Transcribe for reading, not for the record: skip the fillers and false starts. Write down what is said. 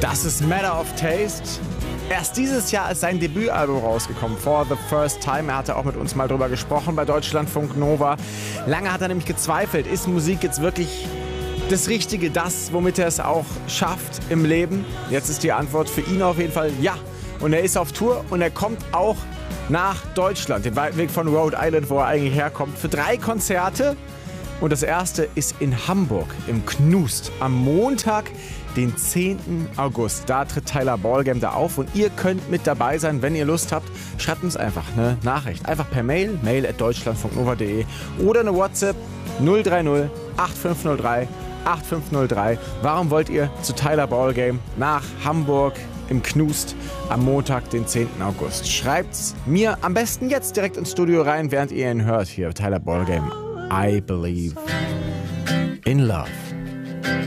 Das ist Matter of Taste. Erst dieses Jahr ist sein Debütalbum rausgekommen, For the First Time. Er hatte auch mit uns mal drüber gesprochen bei Deutschlandfunk Nova. Lange hat er nämlich gezweifelt, ist Musik jetzt wirklich das Richtige, das, womit er es auch schafft im Leben? Jetzt ist die Antwort für ihn auf jeden Fall ja. Und er ist auf Tour und er kommt auch nach Deutschland, den weiten Weg von Rhode Island, wo er eigentlich herkommt, für 3 Konzerte. Und das erste ist in Hamburg, im Knust, am Montag, den 10. August. Da tritt Tyler Ballgame da auf und ihr könnt mit dabei sein, wenn ihr Lust habt. Schreibt uns einfach eine Nachricht. Einfach per mail@deutschlandfunknova.de oder eine WhatsApp 030 8503 8503. Warum wollt ihr zu Tyler Ballgame nach Hamburg im Knust am Montag, den 10. August? Schreibt's mir am besten jetzt direkt ins Studio rein, während ihr ihn hört. Hier, Tyler Ballgame. I Believe in Love.